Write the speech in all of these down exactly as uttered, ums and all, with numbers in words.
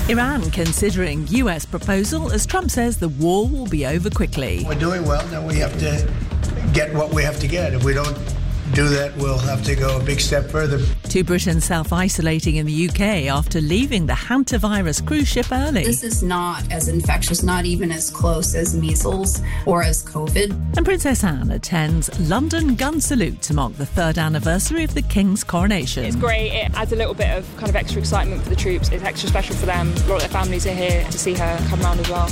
Iran considering U S proposal as Trump says the war will be over quickly. We're doing well, now we have to get what we have to get. If we don't do that, we'll have to go a big step further. Two Britons self-isolating in the U K after leaving the hantavirus cruise ship early. This is not as infectious, not even as close as measles or as COVID. And Princess Anne attends London gun salute to mark the third anniversary of the King's coronation. It's great. It adds a little bit of kind of extra excitement for the troops. It's extra special for them. A lot of their families are here to see her come round as well.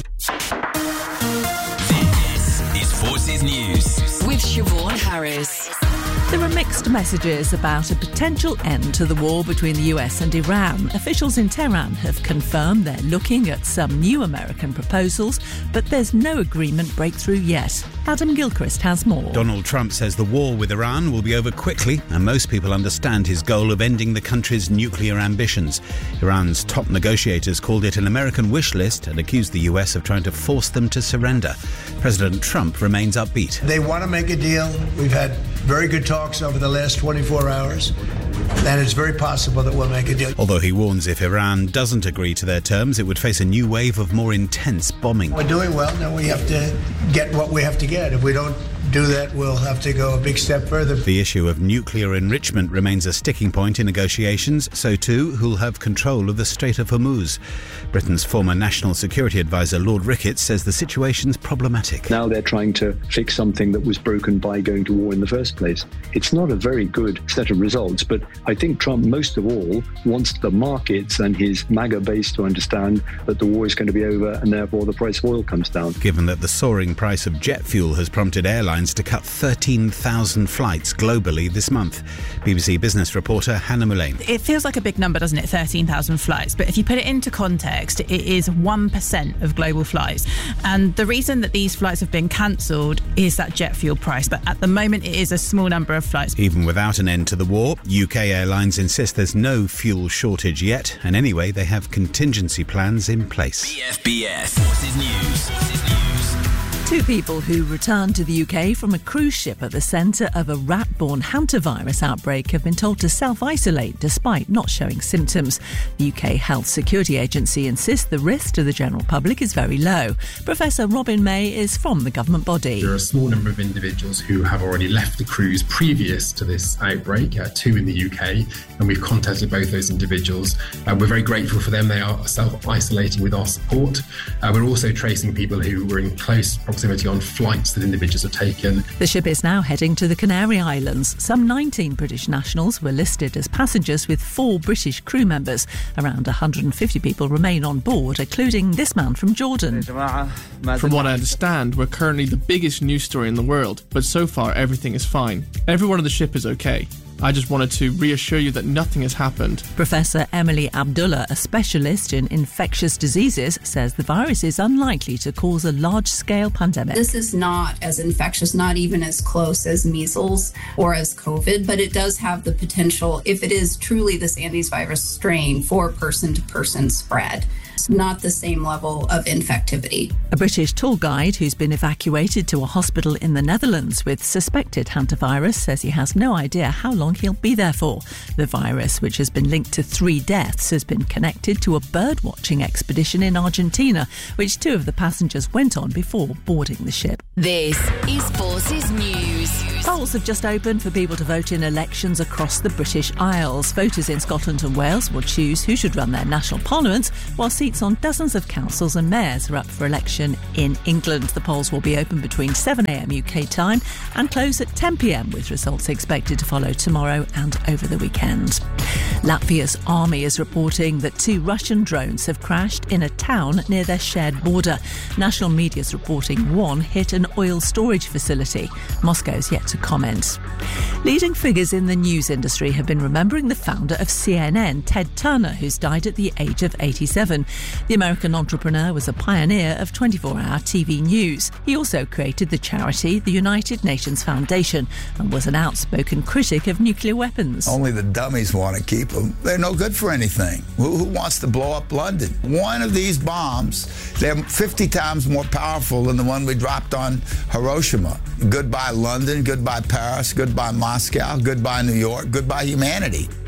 This is Forces News with Siobhan Harris. There are mixed messages about a potential end to the war between the U S and Iran. Officials in Tehran have confirmed they're looking at some new American proposals, but there's no agreement breakthrough yet. Adam Gilchrist has more. Donald Trump says the war with Iran will be over quickly, and most people understand his goal of ending the country's nuclear ambitions. Iran's top negotiators called it an American wish list and accused the U S of trying to force them to surrender. President Trump remains upbeat. They want to make a deal. We've had very good talks over the last twenty-four hours, and it's very possible that we'll make a deal. Although he warns if Iran doesn't agree to their terms, it would face a new wave of more intense bombing. We're doing well, now we have to get what we have to get. If we don't do that, we'll have to go a big step further. The issue of nuclear enrichment remains a sticking point in negotiations, so too who'll have control of the Strait of Hormuz. Britain's former National Security Advisor Lord Ricketts says the situation's problematic. Now they're trying to fix something that was broken by going to war in the first place. It's not a very good set of results, but I think Trump, most of all, wants the markets and his MAGA base to understand that the war is going to be over and therefore the price of oil comes down. Given that the soaring price of jet fuel has prompted airlines to cut thirteen thousand flights globally this month. B B C business reporter Hannah Mullane. It feels like a big number, doesn't it? thirteen thousand flights. But if you put it into context, it is one percent of global flights. And the reason that these flights have been cancelled is that jet fuel price. But at the moment, it is a small number of flights. Even without an end to the war, U K airlines insist there's no fuel shortage yet. And anyway, they have contingency plans in place. B F B S Forces News. Forces News. Two people who returned to the U K from a cruise ship at the centre of a rat-borne hantavirus outbreak have been told to self-isolate despite not showing symptoms. The U K Health Security Agency insists the risk to the general public is very low. Professor Robin May is from the government body. There are a small number of individuals who have already left the cruise previous to this outbreak, uh, two in the U K, and we've contacted both those individuals. Uh, we're very grateful for them. They are self-isolating with our support. Uh, we're also tracing people who were in close proximity on flights that individuals have taken. The ship is now heading to the Canary Islands. Some nineteen British nationals were listed as passengers with four British crew members. Around one hundred fifty people remain on board, including this man from Jordan. From what I understand, we're currently the biggest news story in the world, but so far everything is fine. Everyone on the ship is okay. I just wanted to reassure you that nothing has happened. Professor Emily Abdullah, a specialist in infectious diseases, says the virus is unlikely to cause a large-scale pandemic. This is not as infectious, not even as close as measles or as COVID, but it does have the potential, if it is truly this Andes virus strain, for person-to-person spread. It's not the same level of infectivity. A British tour guide who's been evacuated to a hospital in the Netherlands with suspected hantavirus says he has no idea how long he'll be there for. The virus, which has been linked to three deaths, has been connected to a bird-watching expedition in Argentina, which two of the passengers went on before boarding the ship. This is Forces News. Polls have just opened for people to vote in elections across the British Isles. Voters in Scotland and Wales will choose who should run their national parliaments, while seats on dozens of councils and mayors are up for election in England. The polls will be open between seven a.m. U K time and close at ten p.m, with results expected to follow tomorrow and over the weekend. Latvia's army is reporting that two Russian drones have crashed in a town near their shared border. National media is reporting one hit an oil storage facility. Moscow's yet to comment. Leading figures in the news industry have been remembering the founder of C N N, Ted Turner, who's died at the age of eighty-seven. The American entrepreneur was a pioneer of twenty-four hour T V news. He also created the charity the United Nations Foundation and was an outspoken critic of nuclear weapons. Only the dummies want to keep them. They're no good for anything. Who, who wants to blow up London? One of these bombs, they're fifty times more powerful than the one we dropped on Hiroshima. Goodbye London, goodbye Paris, goodbye Moscow, goodbye New York, goodbye humanity.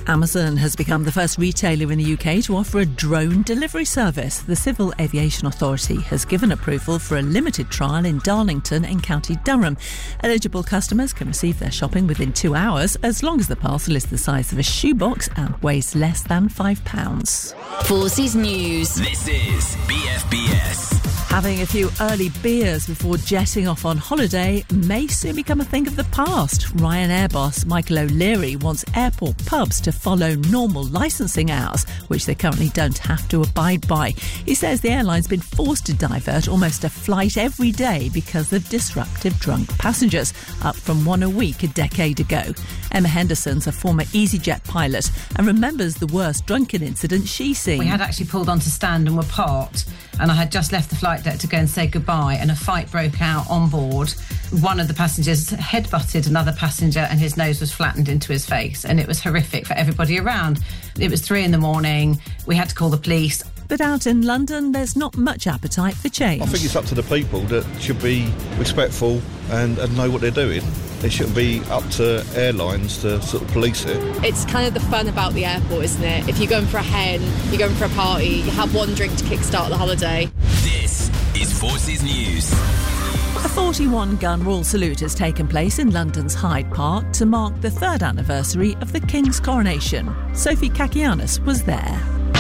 Amazon has become the first retailer in the U K to offer a drone delivery service. The Civil Aviation Authority has given approval for a limited trial in Darlington in County Durham. Eligible customers can receive their shopping within two hours as long as the parcel is the size of a shoebox and weighs less than five pounds. Forces News. This is B F B S. Having a few early beers before jetting off on holiday may soon become a thing of the past. Ryanair boss Michael O'Leary wants airport pubs to follow normal licensing hours, which they currently don't have to abide by. He says the airline's been forced to divert almost a flight every day because of disruptive drunk passengers, up from one a week a decade ago. Emma Henderson's a former EasyJet pilot and remembers the worst drunken incident she's seen. We had actually pulled onto stand and were parked, and I had just left the flight deck to go and say goodbye, and a fight broke out on board. One of the passengers headbutted another passenger and his nose was flattened into his face, and it was horrific for everybody around. It was three in the morning. We had to call the police. But out in London, there's not much appetite for change. I think it's up to the people that should be respectful and, and know what they're doing. It shouldn't be up to airlines to sort of police it. It's kind of the fun about the airport, isn't it? If you're going for a hen, you're going for a party, you have one drink to kickstart the holiday. This is Forces News. A forty-one gun royal salute has taken place in London's Hyde Park to mark the third anniversary of the King's coronation. Sophie Kakianis was there.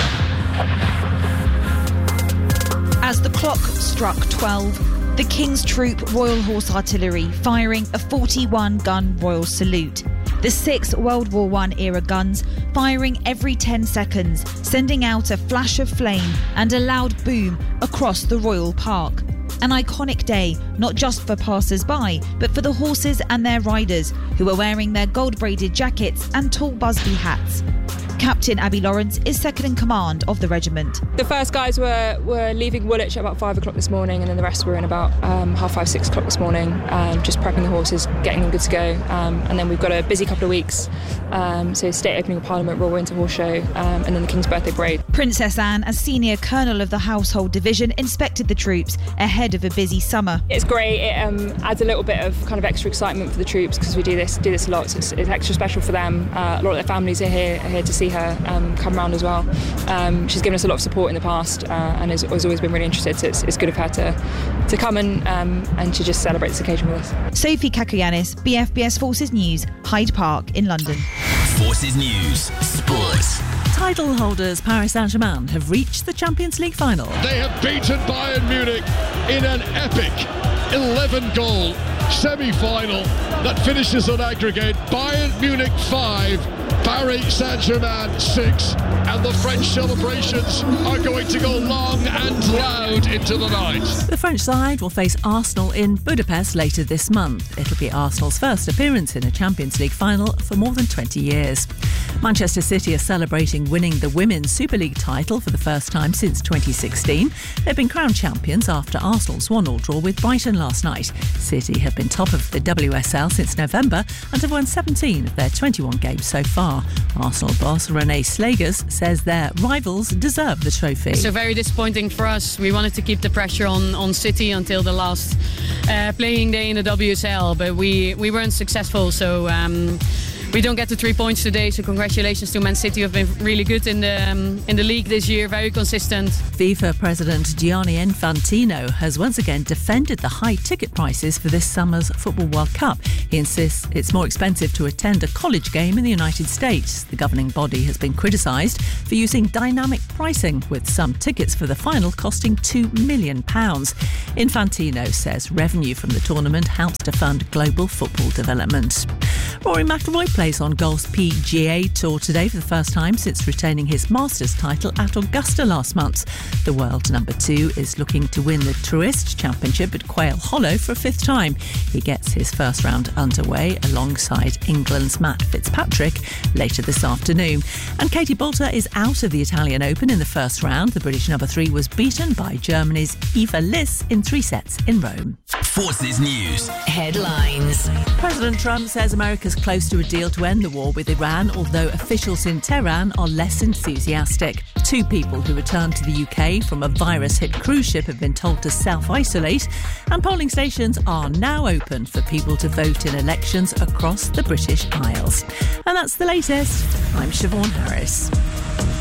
As the clock struck twelve, the King's Troop Royal Horse Artillery firing a forty-one gun royal salute. The six World War One era guns firing every ten seconds, sending out a flash of flame and a loud boom across the Royal Park. An iconic day, not just for passers-by, but for the horses and their riders, who are wearing their gold-braided jackets and tall Busby hats. Captain Abby Lawrence is second in command of the regiment. The first guys were, were leaving Woolwich at about five o'clock this morning, and then the rest were in about um, half five, six o'clock this morning, um, just prepping the horses, getting them good to go. Um, and then we've got a busy couple of weeks. Um, so State Opening of Parliament, Royal Winter Horse Show, um, and then the King's Birthday Parade. Princess Anne, as Senior Colonel of the Household Division, inspected the troops ahead of a busy summer. It's great. It um, adds a little bit of kind of extra excitement for the troops because we do this do this a lot. So it's, it's extra special for them. Uh, a lot of their families are here, are here to see her um, come round as well. Um, she's given us a lot of support in the past uh, and has, has always been really interested. So it's, it's good of her to to come and um, and to just celebrate this occasion with us. Sophie Kakianis, B F B S Forces News, Hyde Park in London. Forces News, Sports. Title holders Paris Saint-Germain have reached the Champions League final. They have beaten Bayern Munich in an epic eleven-goal semi-final that finishes on aggregate. Bayern Munich five, Paris Saint-Germain six, and the French celebrations are going to go long and loud into the night. The French side will face Arsenal in Budapest later this month. It'll be Arsenal's first appearance in a Champions League final for more than twenty years. Manchester City are celebrating winning the Women's Super League title for the first time since twenty sixteen. They've been crowned champions after Arsenal's one-all draw with Brighton last night. City have been top of the W S L since November and have won seventeen of their twenty-one games so far. Arsenal boss Renee Slagers says their rivals deserve the trophy. So very disappointing for us. We wanted to keep the pressure on, on City until the last uh, playing day in the W S L, but we, we weren't successful, so um, we don't get the three points today. So congratulations to Man City, who have been really good in the um, in the league this year, very consistent. FIFA President Gianni Infantino has once again defended the high ticket prices for this summer's Football World Cup. He insists it's more expensive to attend a college game in the United States. The governing body has been criticised for using dynamic pricing, with some tickets for the final costing two million pounds. Infantino says revenue from the tournament helps to fund global football development. Rory McIlroy plays on golf's P G A Tour today for the first time since retaining his Masters title at Augusta last month. The world number two is looking to win the Truist Championship at Quail Hollow for a fifth time. He gets his first round underway alongside England's Matt Fitzpatrick later this afternoon. And Katie Boulter is out of the Italian Open in the first round. The British number three was beaten by Germany's Eva Liss in three sets in Rome. Forces News. Headlines. President Trump says America's close to a deal to end the war with Iran, although officials in Tehran are less enthusiastic. Two people who returned to the U K from a virus-hit cruise ship have been told to self-isolate, and polling stations are now open for people to vote in elections across the British Isles. And that's the latest. I'm Siobhan Harris.